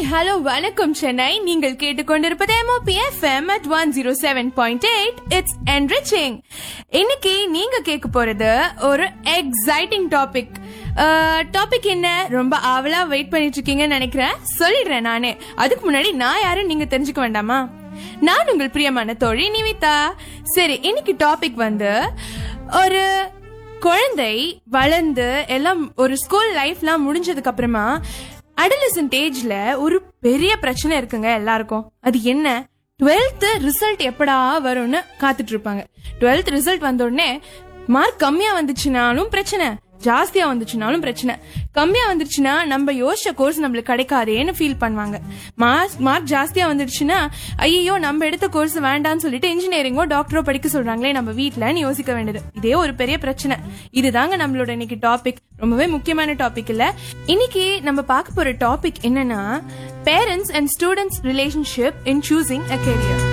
Hello வணக்கம் சென்னை. நீங்கள் கேட்டுக்கொண்டிருப்பது MOP FM at 107.8. It's enriching. இன்னைக்கு நீங்க கேட்க போறது ஒரு எக்ஸைட்டிங் டாபிக். டாபிக் என்ன, ரொம்ப ஆவலா வெயிட் பண்ணிட்டு இருக்கீங்கன்னு நினைக்கிறேன். சொல்லிடுறேன் நானே. அதுக்கு முன்னாடி நான் யாரும் நீங்க தெரிஞ்சுக்க வேண்டாமா? நான் உங்கள் பிரியமான தோழி நிவிதா. சரி, இன்னைக்கு டாபிக் ஒரு குழந்தை வளர்ந்து எல்லாம் ஒரு ஸ்கூல் லைஃப்லாம் முடிஞ்சதுக்கு அப்புறமா அடலசன்ட் ஏஜ்ல ஒரு பெரிய பிரச்சனை இருக்குங்க எல்லாருக்கும். அது என்ன? 12th ரிசல்ட் எப்படா வரும்னு காத்துட்டு இருப்பாங்க. 12th ரிசல்ட் வந்த உடனே மார்க் கம்மியா வந்துச்சுனாலும் பிரச்சனை, ஜாஸ்தியா வந்துச்சுனாலும் பிரச்சனை. கம்மியா வந்துருச்சுன்னா நம்ம யோசிச்ச கோர்ஸ் நம்மளுக்கு கிடைக்காதேன்னு ஃபீல் பண்ணுவாங்க. மார்க் ஜாஸ்தியா வந்துருச்சுன்னா ஐயோ நம்ம எடுத்த கோர்ஸ் வேண்டான்னு சொல்லிட்டு இன்ஜினியரிங்கோ டாக்டரோ படிக்க சொல்றாங்களே நம்ம வீட்டுலன்னு யோசிக்க வேண்டியது. இதே ஒரு பெரிய பிரச்சனை. இதுதாங்க நம்மளோட இன்னைக்கு டாபிக். ரொம்பவே முக்கியமான டாபிக் இல்ல. இன்னைக்கு நம்ம பார்க்க போற டாபிக் என்னன்னா, parents and students relationship in choosing a career.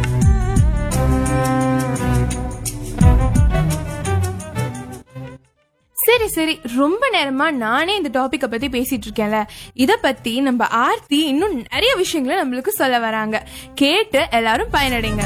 சரி, ரொம்ப நேரமா நானே இந்த டாபிக்க பத்தி பேசிட்டு இருக்கேன்ல. இத பத்தி நம்ம ஆர்த்தி இன்னும் நிறைய விஷயங்களை நம்மளுக்கு சொல்ல வராங்க. கேட்டு எல்லாரும் பயனடைங்க.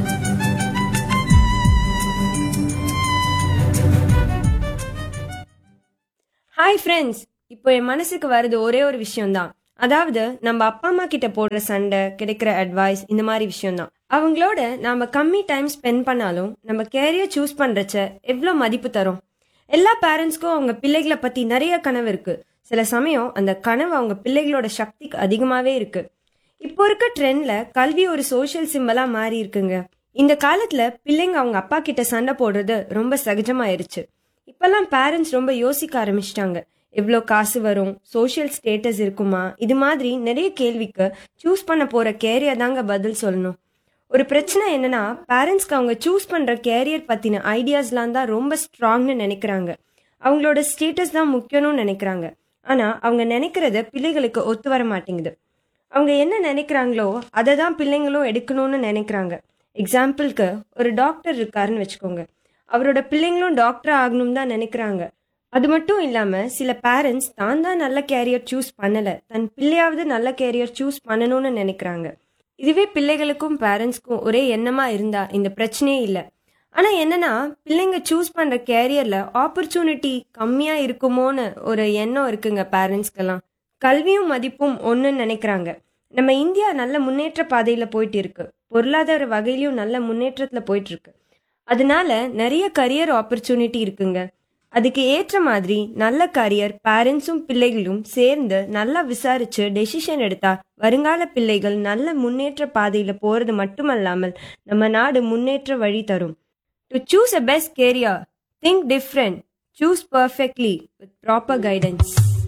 ஹாய் ஃப்ரெண்ட்ஸ், இப்போ என் மனசுக்கு வருது ஒரே ஒரு விஷயம்தான். அதாவது நம்ம அப்பா அம்மா கிட்ட போடுற சண்டை, கிடைக்கிற அட்வைஸ், இந்த மாதிரி விஷயம்தான். அவங்களோட நாம கம்மி டைம் ஸ்பெண்ட் பண்ணாலும் நம்ம கேரியர் சூஸ் பண்றச்ச எவ்வளோ மதிப்பு தரும். எல்லா பேரண்ட்ஸ்க்கும் அவங்க பிள்ளைகளை பத்தி நிறைய கனவு இருக்கு. சில சமயம் அந்த கனவு அவங்க பிள்ளைகளோட சக்திக்கு அதிகமாவே இருக்கு. இப்போ இருக்க ட்ரெண்ட்ல கல்வி ஒரு சோஷியல் சிம்பலா மாறி இருக்குங்க. இந்த காலத்துல பிள்ளைங்க அவங்க அப்பா கிட்ட சண்டை போடுறது ரொம்ப சகஜமாயிருச்சு. இப்பெல்லாம் பேரண்ட்ஸ் ரொம்ப யோசிக்க ஆரம்பிச்சிட்டாங்க. எவ்வளோ காசு வரும், சோஷியல் ஸ்டேட்டஸ் இருக்குமா, இது மாதிரி நிறைய கேள்விக்கு சூஸ் பண்ண போற கேரியர் தாங்க பதில் சொல்லணும். ஒரு பிரச்சனை என்னன்னா, பேரண்ட்ஸ்க்கு அவங்க சூஸ் பண்ற கேரியர் பத்தின ஐடியாஸ்லாம் தான் ரொம்ப ஸ்ட்ராங்னு நினைக்கிறாங்க. அவங்களோட ஸ்டேட்டஸ் தான் முக்கியம்னு நினைக்கிறாங்க. ஆனா அவங்க நினைக்கிறத பிள்ளைகளுக்கு ஒத்து வர மாட்டேங்குது. அவங்க என்ன நினைக்கிறாங்களோ அதை தான் பிள்ளைங்களும் எடுக்கணும்னு நினைக்கிறாங்க. எக்ஸாம்பிளுக்கு ஒரு டாக்டர் இருக்காருன்னு வச்சுக்கோங்க. அவரோட பிள்ளைங்களும் டாக்டர் ஆகணும் தான் நினைக்கிறாங்க. அது மட்டும் இல்லாம சில பேரண்ட்ஸ் தான் நல்ல கேரியர் சூஸ் பண்ணல, தன் பிள்ளையாவது நல்ல கேரியர் சூஸ் பண்ணணும்னு நினைக்கிறாங்க. இதுவே பிள்ளைகளுக்கும் பேரண்ட்ஸ்க்கும் ஒரே எண்ணமா இருந்தா இந்த பிரச்சனையே இல்லை. ஆனா என்னன்னா, பிள்ளைங்க சூஸ் பண்ற கேரியர்ல ஆப்பர்ச்சுனிட்டி கம்மியா இருக்குமோன்னு ஒரு எண்ணம் இருக்குங்க பேரண்ட்ஸ்க்கெல்லாம். கல்வியும் மதிப்பும் ஒன்றுன்னு நினைக்கிறாங்க. நம்ம இந்தியா நல்ல முன்னேற்ற பாதையில போயிட்டு இருக்கு. பொருளாதார வகையிலும் நல்ல முன்னேற்றத்துல போயிட்டு இருக்கு. அதனால நிறைய கரியர் ஆப்பர்ச்சுனிட்டி இருக்குங்க. அதுக்கு ஏற்ற மாதிரி நல்ல கரியர் பேரண்ட்ஸும் பிள்ளைகளும் சேர்ந்து நல்லா விசாரிச்சு டெசிஷன் எடுத்தா வருங்கால பிள்ளைகள் நல்ல முன்னேற்ற பாதையில போறது மட்டுமல்லாமல் நம்ம நாடு முன்னேற்ற வழி தரும். To choose a best carrier, think different, choose perfectly with proper guidance.